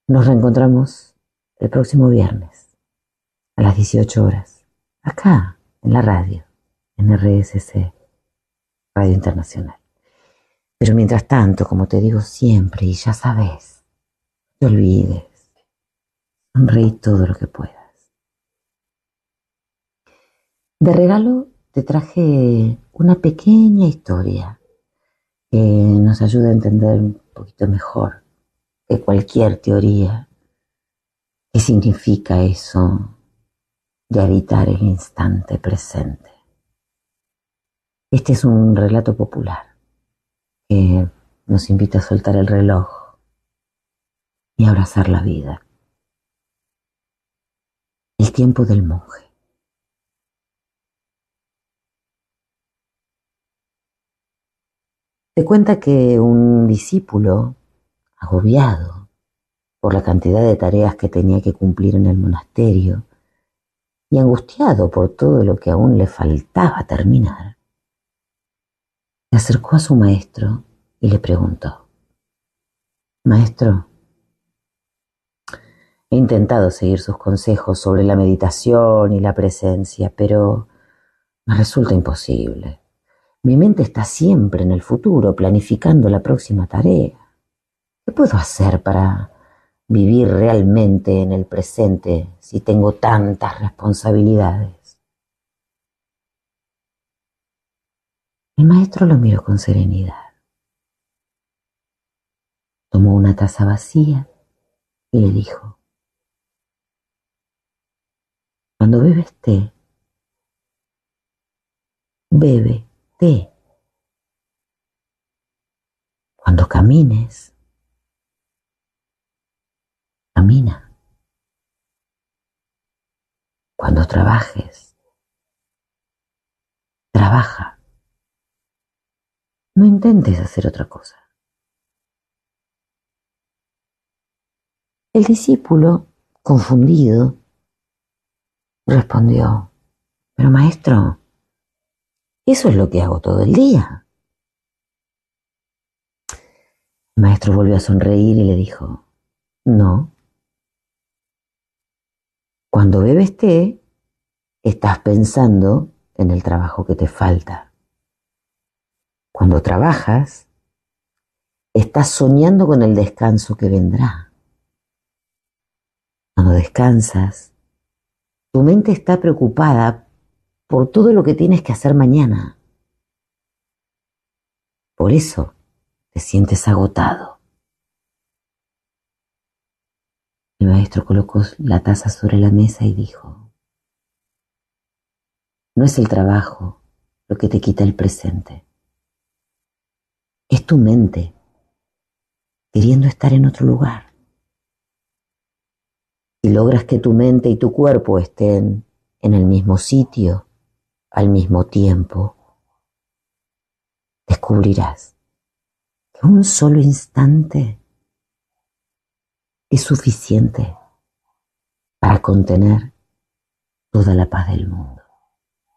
Nos reencontramos el próximo viernes a las 18 horas, acá en la radio, en RSC, Radio Internacional. Pero mientras tanto, como te digo siempre, y ya sabes, no te olvides, sonreí todo lo que puedas. De regalo te traje una pequeña historia que nos ayuda a entender un poquito mejor que cualquier teoría qué significa eso de habitar el instante presente. Este es un relato popular que nos invita a soltar el reloj y a abrazar la vida. El tiempo del monje. Se cuenta que un discípulo, agobiado por la cantidad de tareas que tenía que cumplir en el monasterio y angustiado por todo lo que aún le faltaba terminar, se acercó a su maestro y le preguntó: Maestro, he intentado seguir sus consejos sobre la meditación y la presencia, pero me resulta imposible. Mi mente está siempre en el futuro, planificando la próxima tarea. ¿Qué puedo hacer para vivir realmente en el presente si tengo tantas responsabilidades? El maestro lo miró con serenidad. Tomó una taza vacía y le dijo: Cuando bebes té, bebe té. Cuando camines, camina. Cuando trabajes, trabaja. No intentes hacer otra cosa. El discípulo, confundido, respondió: Pero maestro, eso es lo que hago todo el día. El maestro volvió a sonreír y le dijo: No. Cuando bebes té, estás pensando en el trabajo que te falta. Cuando trabajas, estás soñando con el descanso que vendrá. Cuando descansas, tu mente está preocupada por todo lo que tienes que hacer mañana. Por eso te sientes agotado. El maestro colocó la taza sobre la mesa y dijo: No es el trabajo lo que te quita el presente. Es tu mente queriendo estar en otro lugar. Si logras que tu mente y tu cuerpo estén en el mismo sitio, al mismo tiempo, descubrirás que un solo instante es suficiente para contener toda la paz del mundo.